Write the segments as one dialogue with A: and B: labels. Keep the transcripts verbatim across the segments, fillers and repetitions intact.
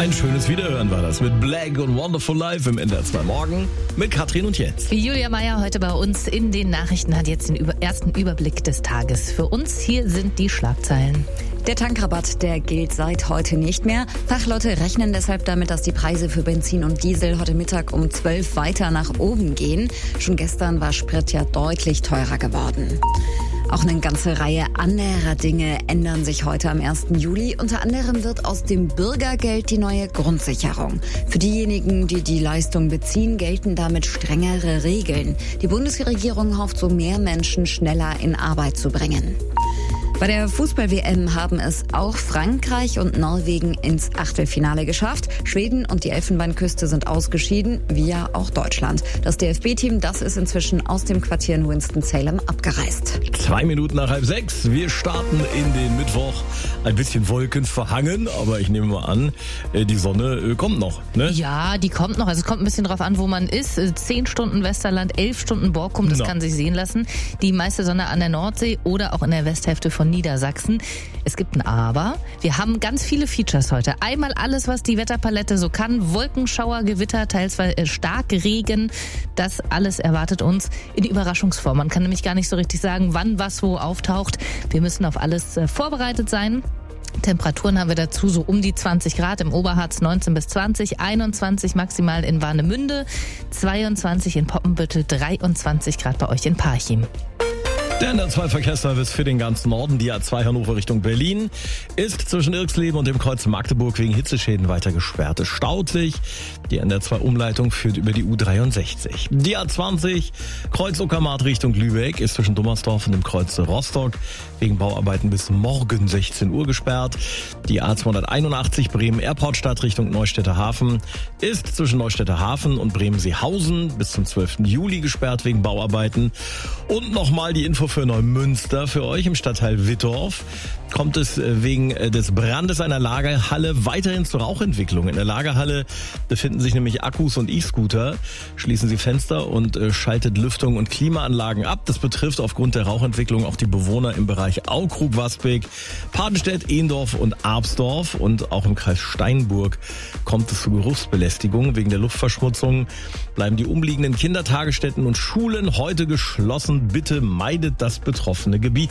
A: Ein schönes Wiederhören war das mit Black und Wonderful Life im N D R zwei Morgen mit Katrin und Jens.
B: Julia Meyer heute bei uns in den Nachrichten hat jetzt den über- ersten Überblick des Tages. Für uns hier sind die Schlagzeilen.
C: Der Tankrabatt, der gilt seit heute nicht mehr. Fachleute rechnen deshalb damit, dass die Preise für Benzin und Diesel heute Mittag um zwölf weiter nach oben gehen. Schon gestern war Sprit ja deutlich teurer geworden. Auch eine ganze Reihe anderer Dinge ändern sich heute am ersten Juli. Unter anderem wird aus dem Bürgergeld die neue Grundsicherung. Für diejenigen, die die Leistung beziehen, gelten damit strengere Regeln. Die Bundesregierung hofft, so mehr Menschen schneller in Arbeit zu bringen. Bei der Fußball-W M haben es auch Frankreich und Norwegen ins Achtelfinale geschafft. Schweden und die Elfenbeinküste sind ausgeschieden, wie ja auch Deutschland. Das D F B-Team, das ist inzwischen aus dem Quartier in Winston-Salem abgereist.
A: Zwei Minuten nach halb sechs. Wir starten in den Mittwoch. Ein bisschen Wolken verhangen, aber ich nehme mal an, die Sonne kommt noch, ne?
B: Ja, die kommt noch. Also es kommt ein bisschen drauf an, wo man ist. Zehn Stunden Westerland, elf Stunden Borkum, das
A: No.
B: kann sich sehen lassen. Die meiste Sonne an der Nordsee oder auch in der Westhälfte von Niedersachsen. Es gibt ein Aber. Wir haben ganz viele Features heute. Einmal alles, was die Wetterpalette so kann. Wolkenschauer, Gewitter, teils starke Regen. Das alles erwartet uns in Überraschungsform. Man kann nämlich gar nicht so richtig sagen, wann was wo auftaucht. Wir müssen auf alles vorbereitet sein. Temperaturen haben wir dazu so um die zwanzig Grad im Oberharz, neunzehn bis zwanzig, einundzwanzig maximal in Warnemünde, zweiundzwanzig in Poppenbüttel, dreiundzwanzig Grad bei euch in Parchim.
A: Der N D R zwei Verkehrsservice für den ganzen Norden, die A zwei Hannover Richtung Berlin, ist zwischen Irxleben und dem Kreuz Magdeburg wegen Hitzeschäden weiter gesperrt. Es staut sich. Die N D R zwei Umleitung führt über die U dreiundsechzig. Die A zwanzig Kreuz Uckermark Richtung Lübeck ist zwischen Dummersdorf und dem Kreuz Rostock wegen Bauarbeiten bis morgen sechzehn Uhr gesperrt. Die A zweihunderteinundachtzig Bremen-Airportstadt Richtung Neustädter Hafen ist zwischen Neustädter Hafen und Bremen-Seehausen bis zum zwölften Juli gesperrt wegen Bauarbeiten. Und nochmal die Info für Neumünster für euch im Stadtteil Wittorf. Kommt es wegen des Brandes einer Lagerhalle weiterhin zur Rauchentwicklung. In der Lagerhalle befinden sich nämlich Akkus und E-Scooter. Schließen Sie Fenster und schaltet Lüftung und Klimaanlagen ab. Das betrifft aufgrund der Rauchentwicklung auch die Bewohner im Bereich Aukrug-Waspig, Padenstedt, Ehendorf und Arbsdorf. Und auch im Kreis Steinburg kommt es zu Geruchsbelästigung. Wegen der Luftverschmutzung bleiben die umliegenden Kindertagesstätten und Schulen heute geschlossen. Bitte meidet das betroffene Gebiet.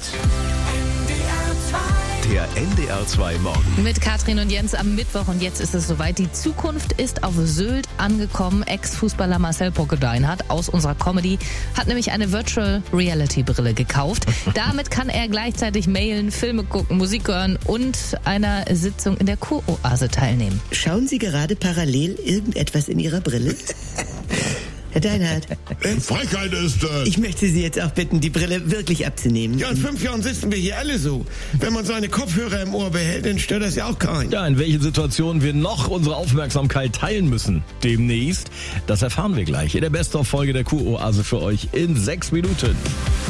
D: Der N D R zwei Morgen.
B: Mit Katrin und Jens am Mittwoch und jetzt ist es soweit. Die Zukunft ist auf Sylt angekommen. Ex-Fußballer Marcel Pockendeinhardt aus unserer Comedy hat nämlich eine Virtual Reality Brille gekauft. Damit kann er gleichzeitig mailen, Filme gucken, Musik hören und einer Sitzung in der Kuroase teilnehmen.
E: Schauen Sie gerade parallel irgendetwas in Ihrer Brille? Herr Deinhardt,
F: Frechheit ist das.
E: ich möchte Sie jetzt auch bitten, die Brille wirklich abzunehmen.
F: Ja, in fünf Jahren sitzen wir hier alle so. Wenn man seine Kopfhörer im Ohr behält, dann stört das ja auch keinen.
A: Ja, in welchen Situationen wir noch unsere Aufmerksamkeit teilen müssen demnächst, das erfahren wir gleich in der Best-of-Folge der Kuroase für euch in sechs Minuten.